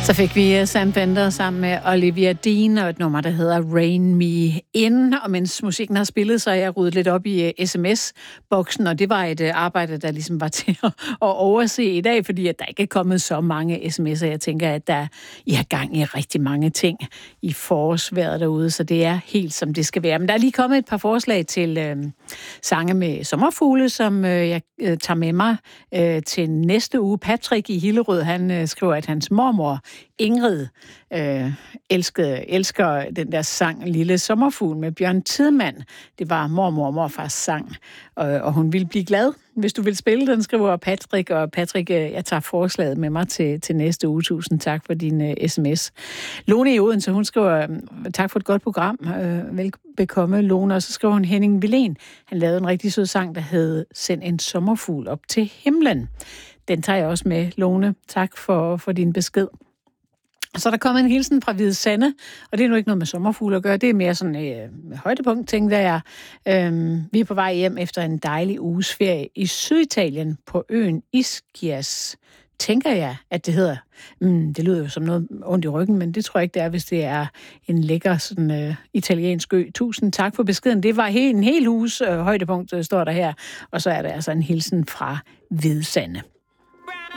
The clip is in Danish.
Så fik vi Sam Fender sammen med Olivia Dean og et nummer, der hedder Rain Me In. Og mens musikken har spillet, så er jeg ryddet lidt op i sms-boksen, og det var et arbejde, der ligesom var til at overse i dag, fordi at der ikke er kommet så mange sms'er. Jeg tænker, at I har gang i rigtig mange ting i forårsvejret derude, så det er helt som det skal være. Men der er lige kommet et par forslag til sange med sommerfugle, som jeg tager med mig til næste uge. Patrick i Hillerød, han skriver, at hans mormor Ingrid elsker den der sang Lille Sommerfugl med Bjørn Tidemand. Det var mormor og morfars sang, og hun ville blive glad, hvis du vil spille den, skriver Patrick. Og Patrick, jeg tager forslaget med mig til næste uge. Tusind tak for din sms. Lone i Odense, hun skriver, tak for et godt program. Velbekomme, Lone. Og så skriver hun Henning Vilén. Han lavede en rigtig sød sang, der hed Send en sommerfugl op til himlen. Den tager jeg også med, Lone. Tak for din besked. Så er der kommet en hilsen fra Hvide Sande, og det er nu ikke noget med sommerfugle at gøre, det er mere sådan højdepunkt, tænker jeg. Vi er på vej hjem efter en dejlig uges ferie i Syditalien på øen Ischia, tænker jeg, at det hedder. Det lyder jo som noget ondt i ryggen, men det tror jeg ikke, det er, hvis det er en lækker sådan, italiensk ø. Tusind tak for beskeden. Det var en hel uges højdepunkt, står der her, og så er der altså en hilsen fra Hvide Sande.